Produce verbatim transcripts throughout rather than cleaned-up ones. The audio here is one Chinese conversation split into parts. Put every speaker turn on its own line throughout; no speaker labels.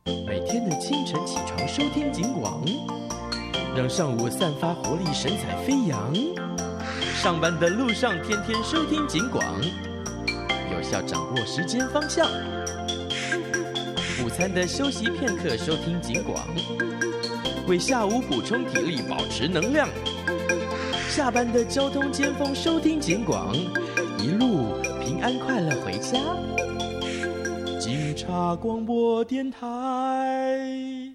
每天的清晨起床收听警广，让上午散发活力，神采飞扬。上班的路上天天收听警广，有效掌握时间方向。午餐的休息片刻收听警广，为下午补充体力，保持能量。下班的交通尖峰收听警广，一路平安快乐回家。警察广播电台。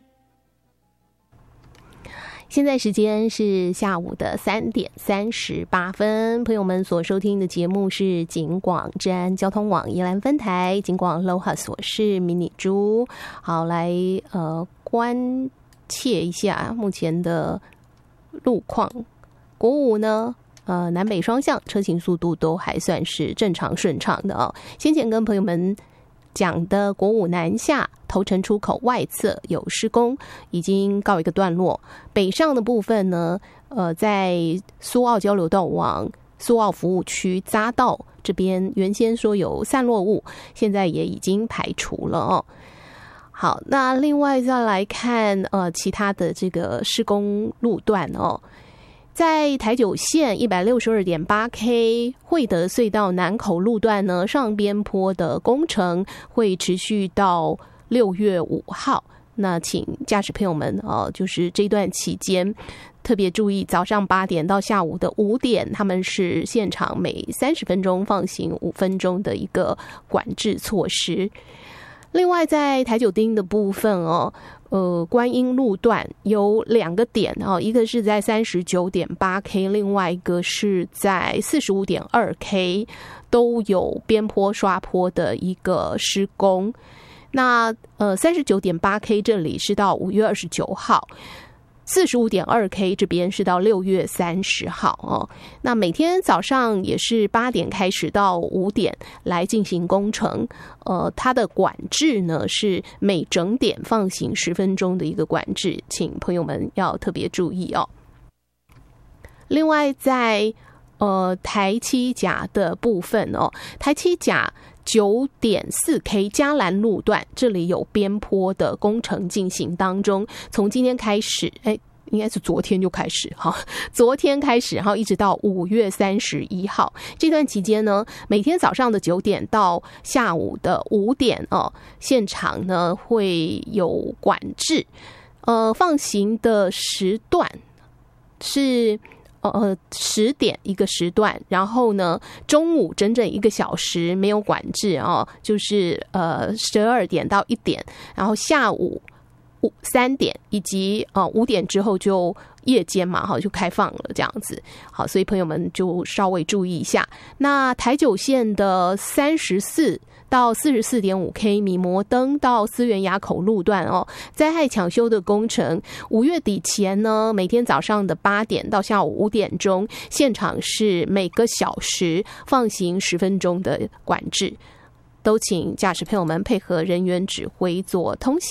现在时间是下午的三点三十八分，朋友们所收听的节目是警广治安交通网宜兰分台警广 Lohas， 我是迷你猪。好，来呃关切一下目前的路况。国五呢，呃南北双向车行速度都还算是正常顺畅的哦。先前跟朋友们讲的国五南下头城出口外侧有施工，已经告一个段落。北上的部分呢，呃，在苏澳交流道往苏澳服务区匝道这边，原先说有散落物，现在也已经排除了哦。好，那另外再来看呃其他的这个施工路段哦。在台九线 一百六十二点八 K 惠德隧道南口路段呢，上边坡的工程会持续到六月五号。那请驾驶朋友们哦，就是这段期间特别注意，早上八点到下午的五点，他们是现场每三十分钟放行五分钟的一个管制措施。另外在台九丁的部分哦，呃，观音路段有两个点哦，一个是在 三十九点八 K， 另外一个是在 四十五点二 K， 都有边坡刷坡的一个施工。那呃 三十九点八 K 这里是到五月二十九号， 四十五点二 K 这边是到六月三十号哦。那每天早上也是八点开始到五点来进行工程，呃，它的管制呢是每整点放行十分钟的一个管制，请朋友们要特别注意哦。另外在呃台七甲的部分哦，台七甲九点四 K 嘉兰路段，这里有边坡的工程进行当中，从今天开始，哎，应该是昨天就开始哈，昨天开始，然后一直到五月三十一号这段期间呢，每天早上的九点到下午的五点哦，现场呢会有管制，呃，放行的时段是。呃，十点一个时段，然后呢，中午整整一个小时没有管制哦，就是呃十二点到一点，然后下午五三点以及呃五点之后就夜间嘛，哈，就开放了这样子。好，所以朋友们就稍微注意一下。那台九线的三十四到 四十四点五 K 米摩登到思源垭口路段哦，灾害抢修的工程，五月底前呢，每天早上的八点到下午五点钟，现场是每个小时放行十分钟的管制，都请驾驶朋友们配合人员指挥做通行。